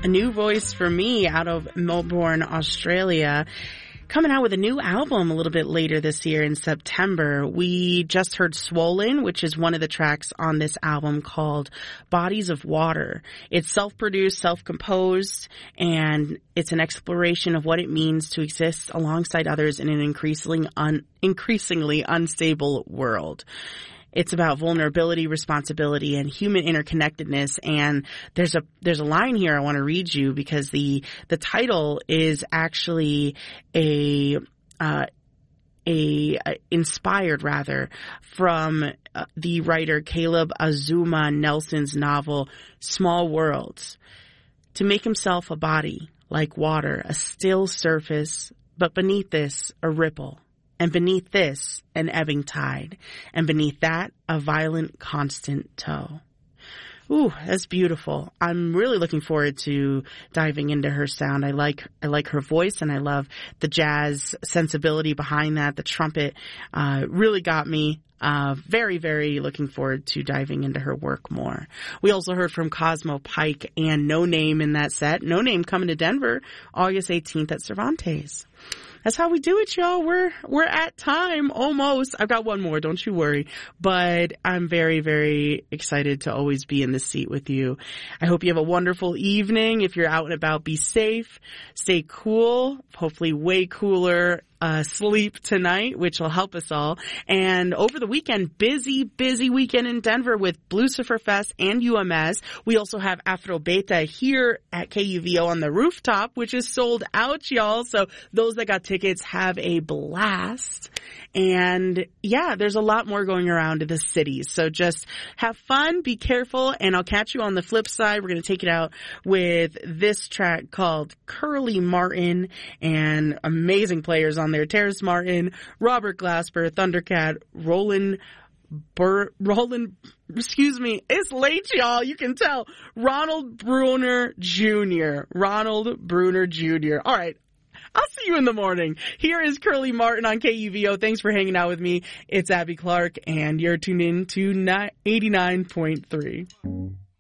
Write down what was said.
a new voice for me out of Melbourne, Australia, coming out with a new album a little bit later this year in September. We just heard Swollen, which is one of the tracks on this album called Bodies of Water. It's self-produced, self-composed, and it's an exploration of what it means to exist alongside others in an increasingly unstable world. It's about vulnerability, responsibility, and human interconnectedness. And there's a line here I want to read you because the title is actually inspired rather from the writer Caleb Azuma Nelson's novel Small Worlds. To make himself a body like water, a still surface, but beneath this a ripple. And beneath this, an ebbing tide. And beneath that, a violent, constant tow. Ooh, that's beautiful. I'm really looking forward to diving into her sound. I like her voice, and I love the jazz sensibility behind that. The trumpet really got me. Very, very looking forward to diving into her work more. We also heard from Cosmo Pike and No Name in that set. No Name coming to Denver August 18th at Cervantes. That's how we do it, y'all. We're at time almost. I've got one more, don't you worry. But I'm very, very excited to always be in this seat with you. I hope you have a wonderful evening. If you're out and about, be safe, stay cool, hopefully way cooler. Sleep tonight, which will help us all. And over the weekend, busy weekend in Denver with Lucifer Fest and UMS. We also have Afro Beta here at KUVO on the rooftop, which is sold out, y'all. So those that got tickets have a blast. And yeah, there's a lot more going around in the city. So just have fun, be careful, and I'll catch you on the flip side. We're going to take it out with this track called Curly Martin and amazing players on there. Terrace Martin, Robert Glasper, Thundercat, Roland, it's late, y'all. You can tell. Ronald Bruner Jr. All right. I'll see you in the morning. Here is Curly Martin on KUVO. Thanks for hanging out with me. It's Abby Clark, and you're tuned in to 89.3.